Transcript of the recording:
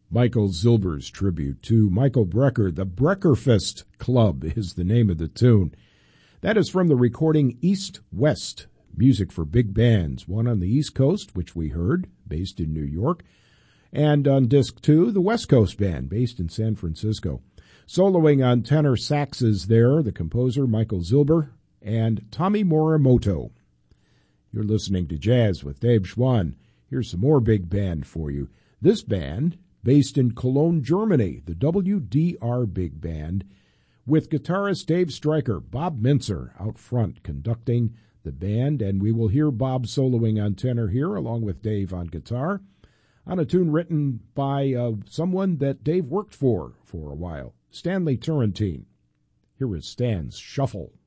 Michael Zilber's tribute to Michael Brecker. The Breckerfest Club is the name of the tune. That is from the recording East West, music for big bands, one on the East Coast, which we heard, based in New York, and on disc 2, the West Coast Band, based in San Francisco. Soloing on tenor saxes there, the composer Michael Zilber and Tommy Morimoto. You're listening to Jazz with Dave Schwann. Here's some more big band for you. This band, based in Cologne, Germany, the WDR Big Band, with guitarist Dave Stryker, Bob Mintzer out front conducting the band, and we will hear Bob soloing on tenor here along with Dave on guitar on a tune written by someone that Dave worked for a while, Stanley Turrentine. Here is Stan's Shuffle.